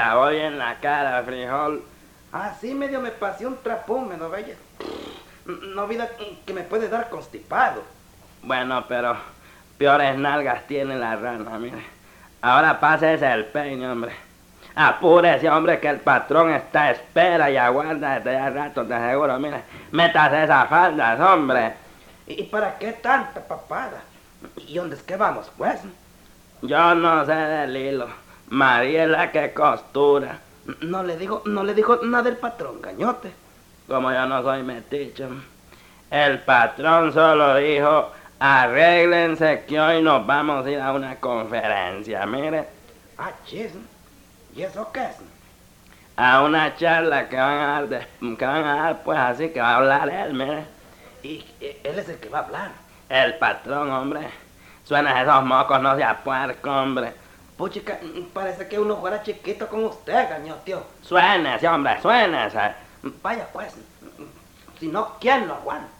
la voy en la cara, frijol. Así medio me pasé un trapo húmedo, bella. No vida que me puede dar constipado. Bueno, pero peores nalgas tiene la rana, mire. Ahora pásese el peine, hombre. Apúrese, hombre, que el patrón está a espera y aguarda desde ya rato, te aseguro, mire. Métase esas faldas, hombre. ¿Y para qué tanta papada? ¿Y dónde es que vamos, pues? Yo no sé del hilo. María es la que costura. No le dijo nada el patrón, gañote. Como yo no soy metiche. El patrón solo dijo, arréglense que hoy nos vamos a ir a una conferencia, mire. Ah, chis. ¿Y eso qué es? A una charla que van a dar, pues así que va a hablar él, mire. Y él es el que va a hablar. El patrón, hombre. Suena esos mocos, no sea puerco, hombre. Puchica, parece que uno fuera chiquito con usted, gañoteo. Suénese, hombre, suénese. Vaya pues, si no, ¿quién lo aguanta?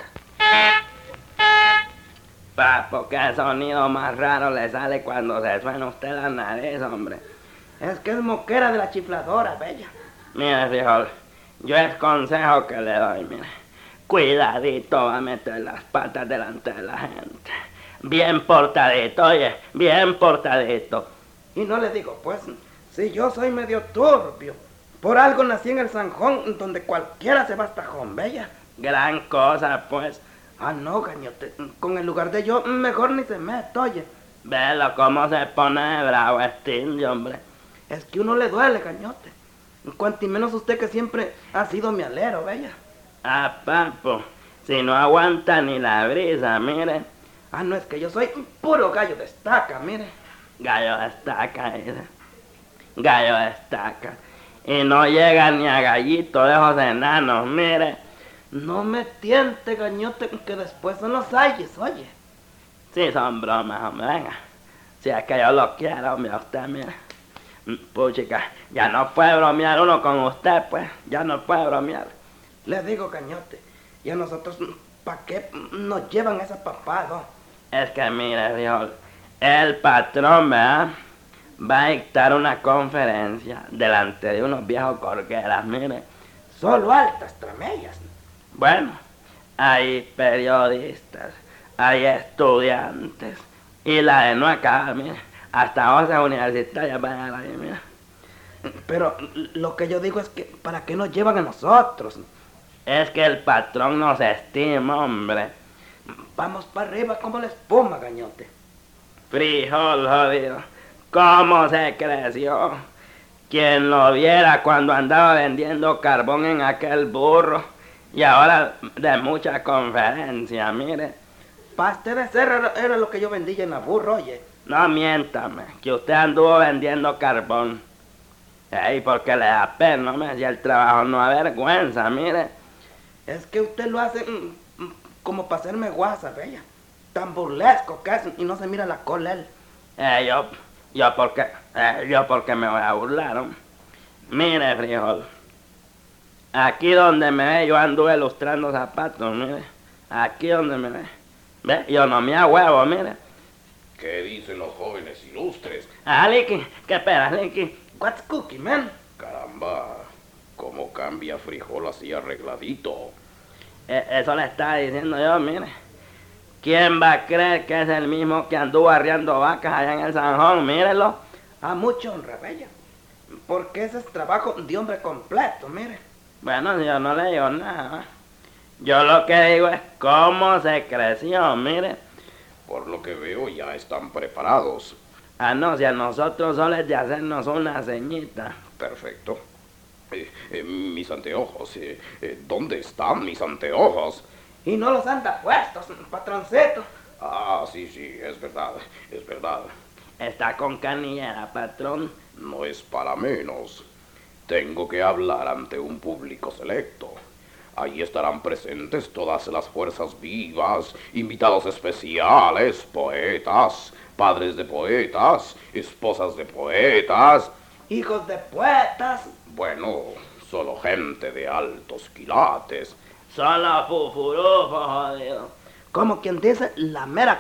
Papo, qué sonido más raro le sale cuando se suena usted la nariz, hombre. Es que es moquera de la chifladora, bella. Mire, frijol, yo el consejo que le doy, mire. Cuidadito va a meter las patas delante de la gente. Bien portadito, oye, bien portadito. Y no le digo, pues, si yo soy medio turbio. Por algo nací en el Zanjón, donde cualquiera se va hasta tajón, bella. Gran cosa, pues. Ah, no, gañote, con el lugar de yo, mejor ni se mete, oye. Velo cómo se pone de bravo este indio, hombre. Es que uno le duele, gañote. Cuanto menos usted que siempre ha sido mi alero, bella. Ah, papo, si no aguanta ni la brisa, mire. Ah, no, es que yo soy puro gallo de estaca, mire. Gallo de estaca, dice. Gallo de estaca. Y no llega ni a gallito de esos enanos, mire. No me tiente, gañote, que después son los ayes, oye. Sí, son bromas, hombre, venga. Si es que yo lo quiero, hombre, a usted, mire. Puchica, ya no puede bromear uno con usted, pues. Ya no puede bromear. Le digo, gañote, y a nosotros, ¿para qué nos llevan esa papada? Es que mire, frijol, el patrón, ¿verdad? Va a dictar una conferencia delante de unos viejos corqueras, mire. Solo altas tramellas. Bueno, hay periodistas, hay estudiantes, y la de no acabar, mire, hasta 11 universitarias van a ir ahí, mire. Pero lo que yo digo es que, ¿para qué nos llevan a nosotros? Es que el patrón nos estima, hombre. Vamos para arriba como la espuma, gañote. Frijol, jodido. ¿Cómo se creció? Quien lo viera cuando andaba vendiendo carbón en aquel burro. Y ahora de mucha conferencia, mire. Paste de cerro era lo que yo vendía en la burro, oye. No miéntame, que usted anduvo vendiendo carbón. Ey, porque le da pena, hombre, si el trabajo no avergüenza, mire. Es que usted lo hace como para hacerme guasa, bella. Tan burlesco que es y no se mira la cola él. Yo porque me voy a burlar, ¿no? Mire, frijol. Aquí donde me ve, yo anduve lustrando zapatos, mire. Aquí donde me ve. ¿Ve? Yo no me huevo, mire. ¿Qué dicen los jóvenes ilustres? Ah, Licky, ¿qué esperas, Licky? What's cookie, man? Caramba, cómo cambia frijol así arregladito. Eso le estaba diciendo yo, mire. ¿Quién va a creer que es el mismo que anduvo arriando vacas allá en el Zanjón? Mírelo. A mucha honra, bella. Porque ese es trabajo de hombre completo, mire. Bueno, yo no le digo nada. Yo lo que digo es cómo se creció, mire. Por lo que veo ya están preparados. Ah, no, si a nosotros solo es de hacernos una ceñita. Perfecto. Mis anteojos, ¿dónde están mis anteojos? Y no los anda puestos, patroncito. Ah, sí, es verdad, es verdad. Está con canillera, patrón. No es para menos. Tengo que hablar ante un público selecto. Allí estarán presentes todas las fuerzas vivas, invitados especiales, poetas, padres de poetas, esposas de poetas. Hijos de poetas. Bueno, solo gente de altos quilates. Solo fufurufo, jodido. Como quien dice, la mera